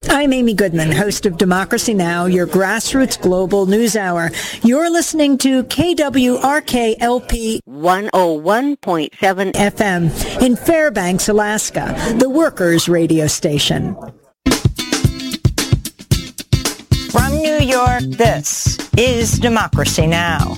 I'm Amy Goodman, host of Democracy Now!, your grassroots global news hour. You're listening to KWRK-LP 101.7 FM in Fairbanks, Alaska, the workers' radio station. From New York, this is Democracy Now!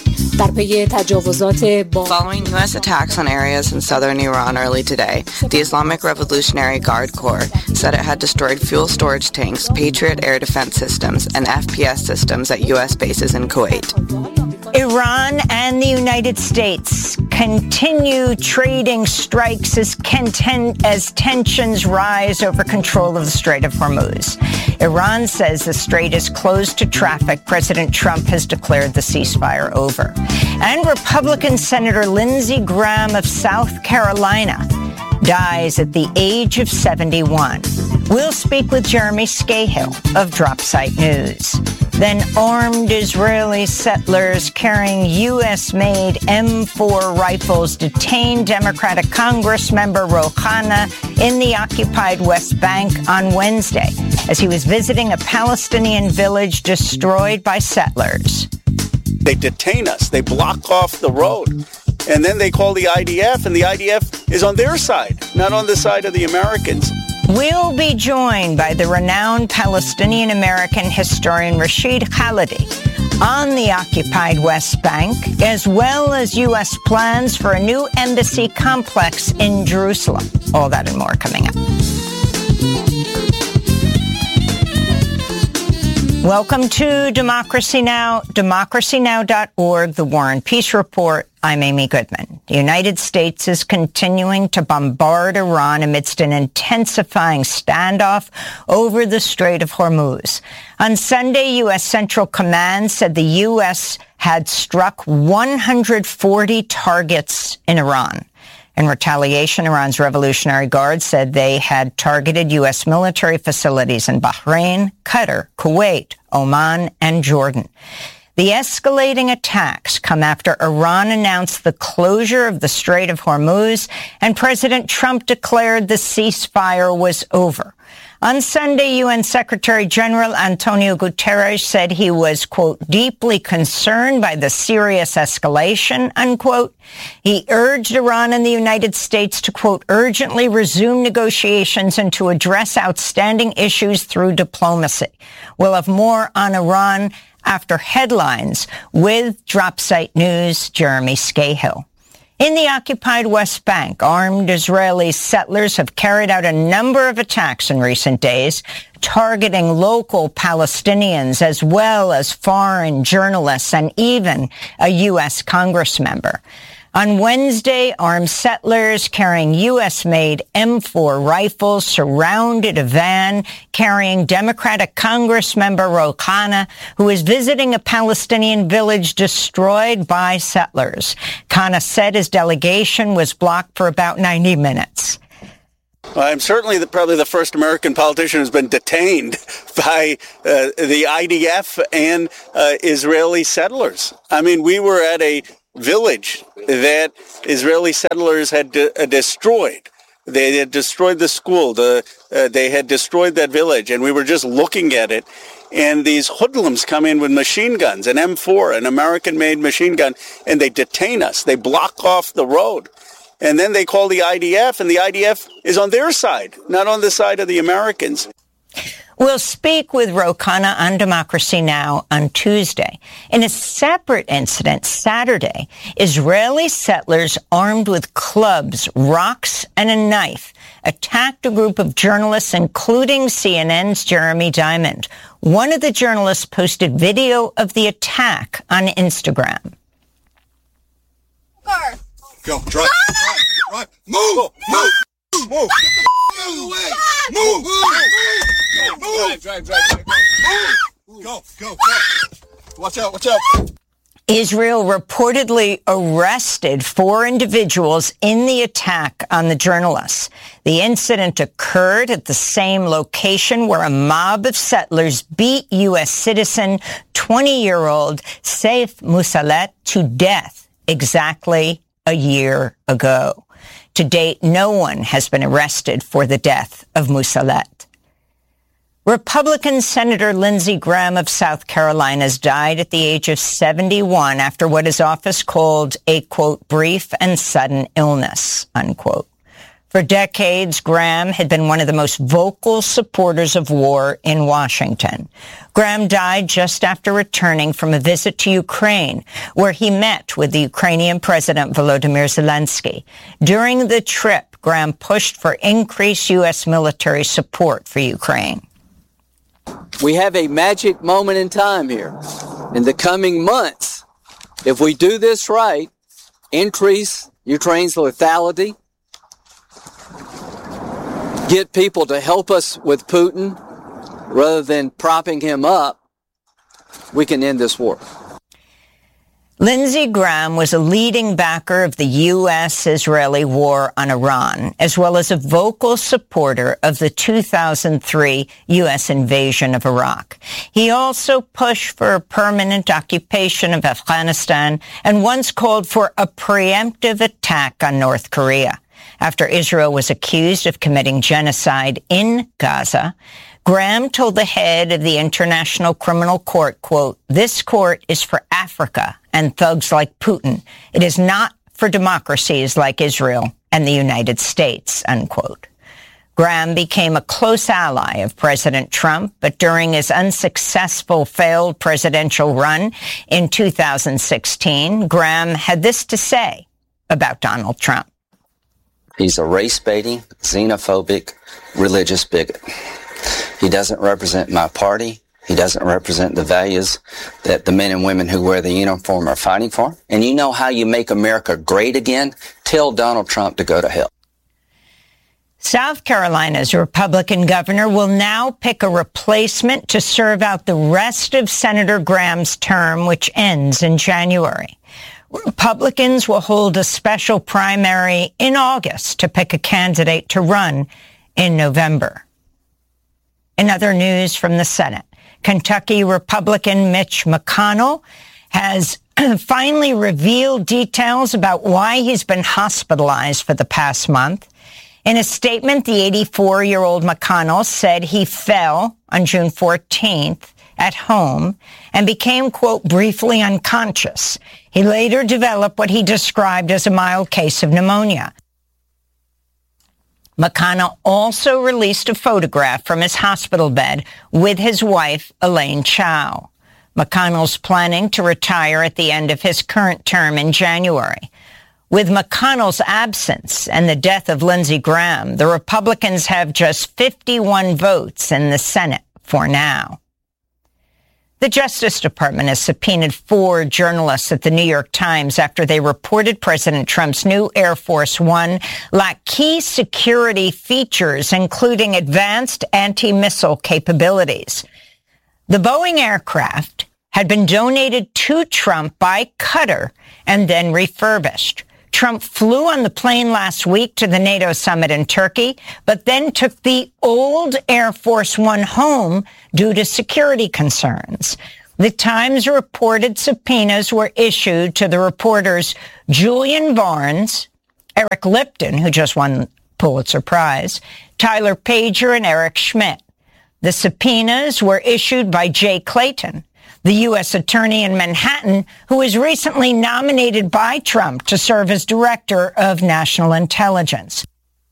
Following U.S. attacks on areas in southern Iran early today, the Islamic Revolutionary Guard Corps said it had destroyed fuel storage tanks, Patriot air defense systems, and FPS systems at U.S. bases in Kuwait. Iran and the United States continue trading strikes as tensions rise over control of the Strait of Hormuz. Iran says the strait is closed to traffic. President Trump has declared the ceasefire over. And Republican Senator Lindsey Graham of South Carolina dies at the age of 71. We'll speak with Jeremy Scahill of Dropsite News. Then armed Israeli settlers carrying U.S.-made M4 rifles detained Democratic Congress member Ro Khanna in the occupied West Bank on Wednesday as he was visiting a Palestinian village destroyed by settlers. They detain us. They block off the road. And then they call the IDF, and the IDF is on their side, not on the side of the Americans. We'll be joined by the renowned Palestinian-American historian Rashid Khalidi on the occupied West Bank, as well as U.S. plans for a new embassy complex in Jerusalem. All that and more coming up. Welcome to Democracy Now!, democracynow.org, The War and Peace Report. I'm Amy Goodman. The United States is continuing to bombard Iran amidst an intensifying standoff over the Strait of Hormuz. On Sunday, U.S. Central Command said the U.S. had struck 140 targets in Iran. In retaliation, Iran's Revolutionary Guard said they had targeted U.S. military facilities in Bahrain, Qatar, Kuwait, Oman, and Jordan. The escalating attacks come after Iran announced the closure of the Strait of Hormuz and President Trump declared the ceasefire was over. On Sunday, UN Secretary General Antonio Guterres said he was, quote, deeply concerned by the serious escalation, unquote. He urged Iran and the United States to, quote, urgently resume negotiations and to address outstanding issues through diplomacy. We'll have more on Iran after headlines with Dropsite News' Jeremy Scahill. In the occupied West Bank, armed Israeli settlers have carried out a number of attacks in recent days, targeting local Palestinians as well as foreign journalists and even a U.S. Congress member. On Wednesday, armed settlers carrying U.S.-made M4 rifles surrounded a van carrying Democratic Congress member Ro Khanna, who was visiting a Palestinian village destroyed by settlers. Khanna said his delegation was blocked for about 90 minutes. I'm certainly probably the first American politician who's been detained by the IDF and Israeli settlers. I mean, we were at a village that Israeli settlers had destroyed. They had destroyed the school. They had destroyed that village, and we were just looking at it. And these hoodlums come in with machine guns, an M4, an American-made machine gun, and they detain us. They block off the road. And then they call the IDF, and the IDF is on their side, not on the side of the Americans. We'll speak with Ro Khanna on Democracy Now! On Tuesday. In a separate incident, Saturday, Israeli settlers armed with clubs, rocks, and a knife attacked a group of journalists, including CNN's Jeremy Diamond. One of the journalists posted video of the attack on Instagram. Go, drive, move, move. Move! Move! Drive. Go. Watch out. Israel reportedly arrested 4 individuals in the attack on the journalists. The incident occurred at the same location where a mob of settlers beat U.S. citizen 20-year-old Saif Musalet to death exactly a year ago. To date, no one has been arrested for the death of Musalet. Republican Senator Lindsey Graham of South Carolina has died at the age of 71 after what his office called a, quote, brief and sudden illness, unquote. For decades, Graham had been one of the most vocal supporters of war in Washington. Graham died just after returning from a visit to Ukraine, where he met with the Ukrainian President Volodymyr Zelensky. During the trip, Graham pushed for increased U.S. military support for Ukraine. We have a magic moment in time here. In the coming months, if we do this right, increase Ukraine's lethality, get people to help us with Putin rather than propping him up, we can end this war. Lindsey Graham was a leading backer of the U.S.-Israeli war on Iran, as well as a vocal supporter of the 2003 U.S. invasion of Iraq. He also pushed for a permanent occupation of Afghanistan and once called for a preemptive attack on North Korea. After Israel was accused of committing genocide in Gaza, Graham told the head of the International Criminal Court, quote, "This court is for Africa and thugs like Putin. It is not for democracies like Israel and the United States," unquote. Graham became a close ally of President Trump, but during his unsuccessful failed presidential run in 2016, Graham had this to say about Donald Trump. He's a race-baiting, xenophobic, religious bigot. He doesn't represent my party. He doesn't represent the values that the men and women who wear the uniform are fighting for. And you know how you make America great again? Tell Donald Trump to go to hell. South Carolina's Republican governor will now pick a replacement to serve out the rest of Senator Graham's term, which ends in January. Republicans will hold a special primary in August to pick a candidate to run in November. In other news from the Senate, Kentucky Republican Mitch McConnell has finally revealed details about why he's been hospitalized for the past month. In a statement, the 84-year-old McConnell said he fell on June 14th at home and became, quote, briefly unconscious. He later developed what he described as a mild case of pneumonia. McConnell also released a photograph from his hospital bed with his wife, Elaine Chao. McConnell's planning to retire at the end of his current term in January. With McConnell's absence and the death of Lindsey Graham, the Republicans have just 51 votes in the Senate for now. The Justice Department has subpoenaed 4 journalists at the New York Times after they reported President Trump's new Air Force One lacked key security features, including advanced anti-missile capabilities. The Boeing aircraft had been donated to Trump by Qatar and then refurbished. Trump flew on the plane last week to the NATO summit in Turkey, but then took the old Air Force One home due to security concerns. The Times reported subpoenas were issued to the reporters Julian Barnes, Eric Lipton, who just won the Pulitzer Prize, Tyler Pager, and Eric Schmidt. The subpoenas were issued by Jay Clayton, the U.S. attorney in Manhattan, who was recently nominated by Trump to serve as director of national intelligence.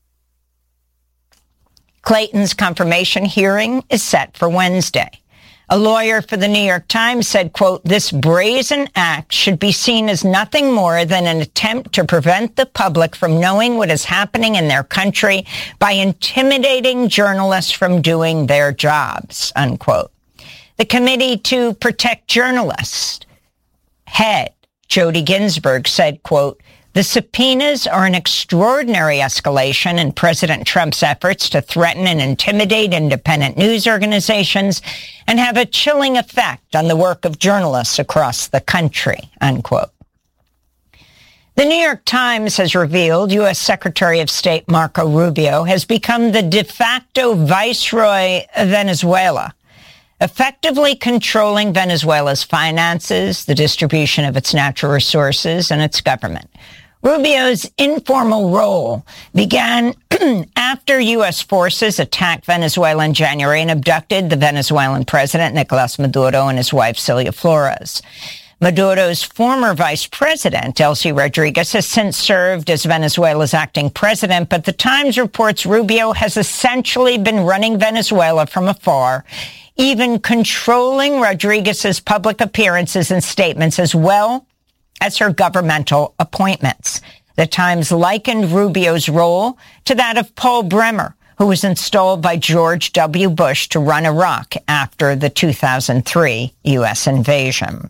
Clayton's confirmation hearing is set for Wednesday. A lawyer for the New York Times said, quote, "This brazen act should be seen as nothing more than an attempt to prevent the public from knowing what is happening in their country by intimidating journalists from doing their jobs," unquote. The Committee to Protect Journalists head, Jody Ginsburg, said, quote, "The subpoenas are an extraordinary escalation in President Trump's efforts to threaten and intimidate independent news organizations and have a chilling effect on the work of journalists across the country," unquote. The New York Times has revealed U.S. Secretary of State Marco Rubio has become the de facto viceroy of Venezuela, effectively controlling Venezuela's finances, the distribution of its natural resources, and its government. Rubio's informal role began after U.S. forces attacked Venezuela in January and abducted the Venezuelan president, Nicolas Maduro, and his wife, Celia Flores. Maduro's former vice president, Delcy Rodriguez, has since served as Venezuela's acting president, but the Times reports Rubio has essentially been running Venezuela from afar, even controlling Rodriguez's public appearances and statements as well as her governmental appointments. The Times likened Rubio's role to that of Paul Bremer, who was installed by George W. Bush to run Iraq after the 2003 U.S. invasion.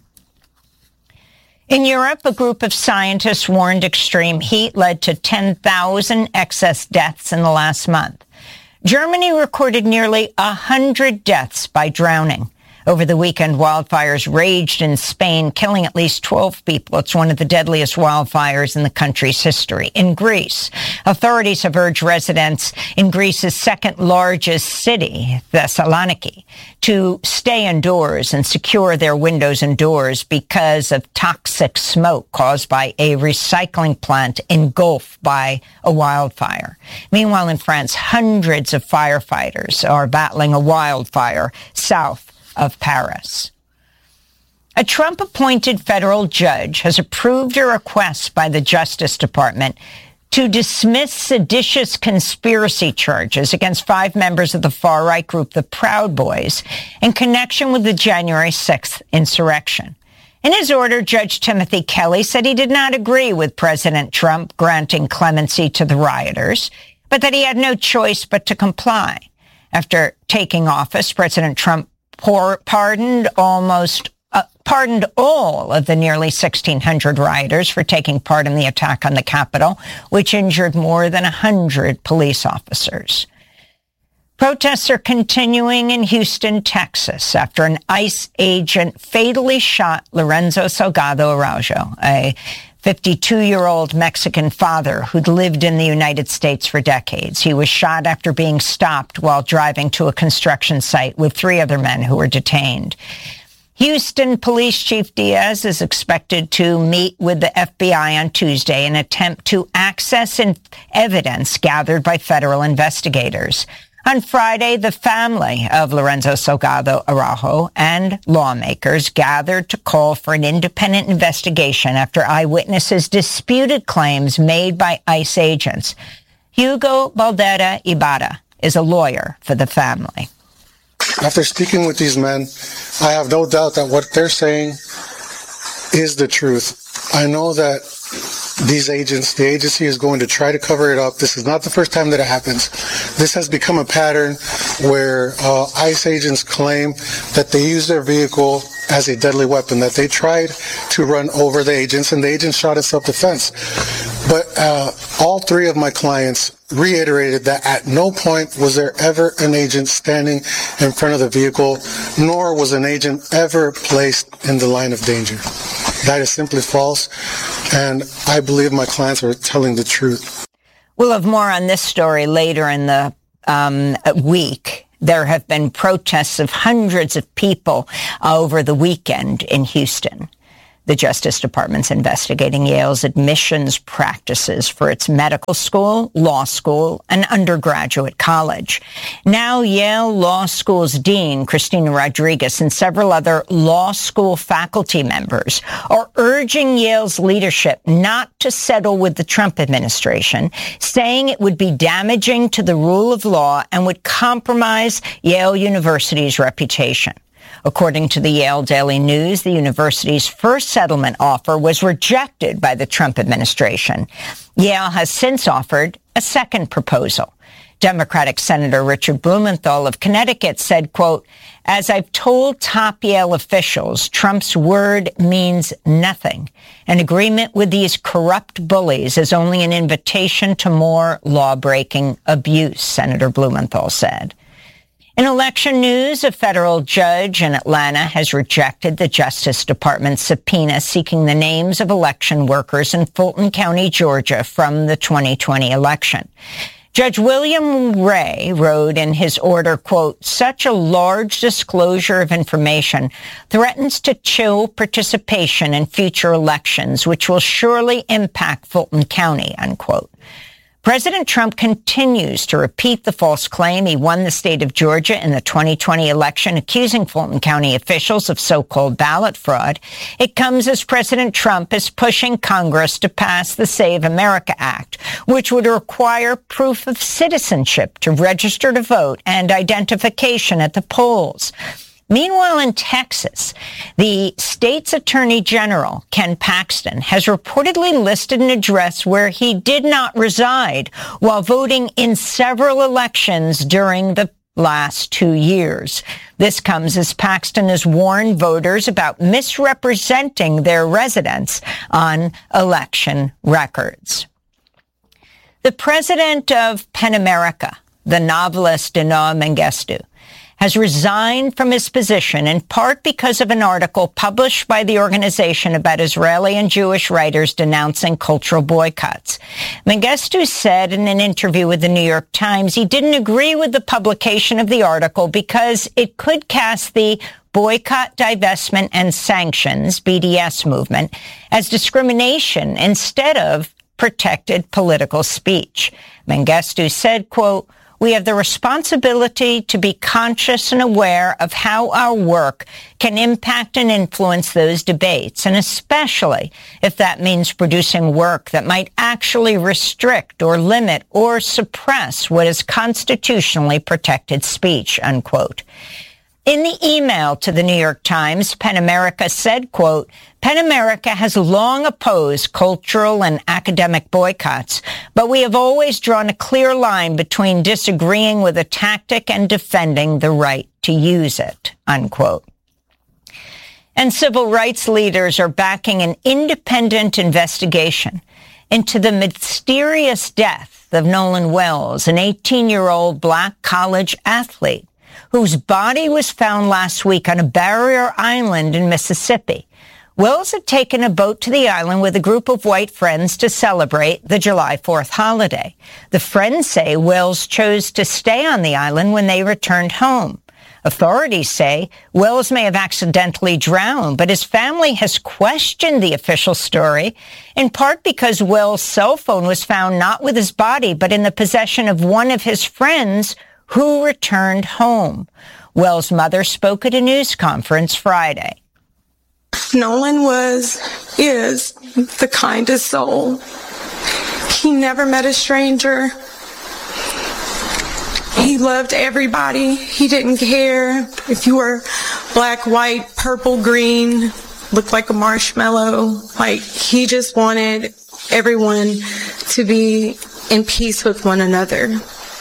In Europe, a group of scientists warned extreme heat led to 10,000 excess deaths in the last month. Germany recorded nearly 100 deaths by drowning. Over the weekend, wildfires raged in Spain, killing at least 12 people. It's one of the deadliest wildfires in the country's history. In Greece, authorities have urged residents in Greece's second largest city, Thessaloniki, to stay indoors and secure their windows and doors because of toxic smoke caused by a recycling plant engulfed by a wildfire. Meanwhile, in France, hundreds of firefighters are battling a wildfire south of Paris. A Trump-appointed federal judge has approved a request by the Justice Department to dismiss seditious conspiracy charges against 5 members of the far-right group, the Proud Boys, in connection with the January 6th insurrection. In his order, Judge Timothy Kelly said he did not agree with President Trump granting clemency to the rioters, but that he had no choice but to comply. After taking office, President Trump pardoned all of the nearly 1,600 rioters for taking part in the attack on the Capitol, which injured more than 100 police officers. Protests are continuing in Houston, Texas, after an ICE agent fatally shot Lorenzo Salgado Araujo, a 52-year-old Mexican father who'd lived in the United States for decades. He was shot after being stopped while driving to a construction site with 3 other men who were detained. Houston Police Chief Diaz is expected to meet with the FBI on Tuesday in an attempt to access evidence gathered by federal investigators. On Friday, the family of Lorenzo Salgado Araujo and lawmakers gathered to call for an independent investigation after eyewitnesses disputed claims made by ICE agents. Hugo Baldera Ibarra is a lawyer for the family. After speaking with these men, I have no doubt that what they're saying is the truth. I know that the agency is going to try to cover it up. This is not the first time that it happens. This has become a pattern where ICE agents claim that they use their vehicle as a deadly weapon, that they tried to run over the agents and the agents shot in self-defense. But all 3 of my clients reiterated that at no point was there ever an agent standing in front of the vehicle, nor was an agent ever placed in the line of danger. That is simply false, and I believe my clients are telling the truth. We'll have more on this story later in the week. There have been protests of hundreds of people over the weekend in Houston. The Justice Department's investigating Yale's admissions practices for its medical school, law school, and undergraduate college. Now, Yale Law School's dean, Christina Rodriguez, and several other law school faculty members are urging Yale's leadership not to settle with the Trump administration, saying it would be damaging to the rule of law and would compromise Yale University's reputation. According to the Yale Daily News, the university's first settlement offer was rejected by the Trump administration. Yale has since offered a second proposal. Democratic Senator Richard Blumenthal of Connecticut said, quote, "As I've told top Yale officials, Trump's word means nothing. An agreement with these corrupt bullies is only an invitation to more law-breaking abuse," Senator Blumenthal said. In election news, a federal judge in Atlanta has rejected the Justice Department's subpoena seeking the names of election workers in Fulton County, Georgia, from the 2020 election. Judge William Ray wrote in his order, quote, such a large disclosure of information threatens to chill participation in future elections, which will surely impact Fulton County, unquote. President Trump continues to repeat the false claim he won the state of Georgia in the 2020 election, accusing Fulton County officials of so-called ballot fraud. It comes as President Trump is pushing Congress to pass the Save America Act, which would require proof of citizenship to register to vote and identification at the polls. Meanwhile, in Texas, the state's attorney general, Ken Paxton, has reportedly listed an address where he did not reside while voting in several elections during the last 2 years. This comes as Paxton has warned voters about misrepresenting their residence on election records. The president of PEN America, the novelist Dinah Mengistu, has resigned from his position in part because of an article published by the organization about Israeli and Jewish writers denouncing cultural boycotts. Mengistu said in an interview with the New York Times he didn't agree with the publication of the article because it could cast the Boycott, Divestment, and Sanctions, BDS movement, as discrimination instead of protected political speech. Mengistu said, quote, we have the responsibility to be conscious and aware of how our work can impact and influence those debates, and especially if that means producing work that might actually restrict or limit or suppress what is constitutionally protected speech, unquote. In the email to the New York Times, PEN America said, quote, PEN America has long opposed cultural and academic boycotts, but we have always drawn a clear line between disagreeing with a tactic and defending the right to use it, unquote. And civil rights leaders are backing an independent investigation into the mysterious death of Nolan Wells, an 18-year-old black college athlete whose body was found last week on a barrier island in Mississippi. Wells had taken a boat to the island with a group of white friends to celebrate the July 4th holiday. The friends say Wells chose to stay on the island when they returned home. Authorities say Wells may have accidentally drowned, but his family has questioned the official story, in part because Wells' cell phone was found not with his body, but in the possession of one of his friends who returned home. Wells' mother spoke at a news conference Friday. Nolan is the kindest soul. He never met a stranger. He loved everybody. He didn't care if you were black, white, purple, green, looked like a marshmallow. Like, he just wanted everyone to be in peace with one another.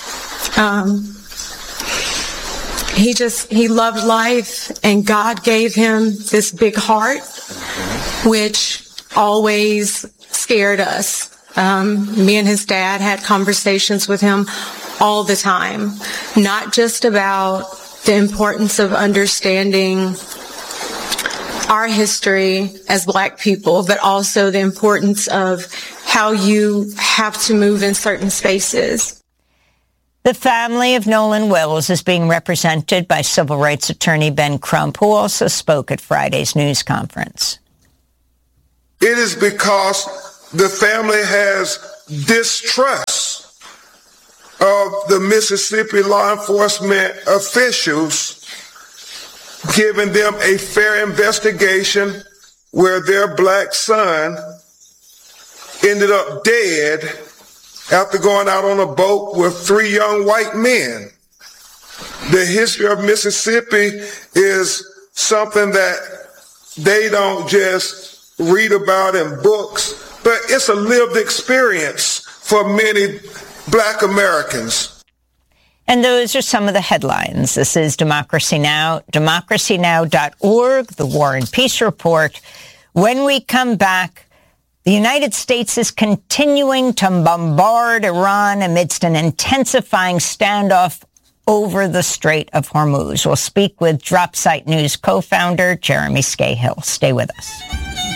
He loved life, and God gave him this big heart, which always scared us. Me and his dad had conversations with him all the time, not just about the importance of understanding our history as black people, but also the importance of how you have to move in certain spaces. The family of Nolan Wells is being represented by civil rights attorney Ben Crump, who also spoke at Friday's news conference. It is because the family has distrust of the Mississippi law enforcement officials giving them a fair investigation where their black son ended up dead after going out on a boat with 3 young white men. The history of Mississippi is something that they don't just read about in books, but it's a lived experience for many black Americans. And those are some of the headlines. This is Democracy Now!, democracynow.org, the War and Peace Report. When we come back, the United States is continuing to bombard Iran amidst an intensifying standoff over the Strait of Hormuz. We'll speak with DropSite News co-founder Jeremy Scahill. Stay with us.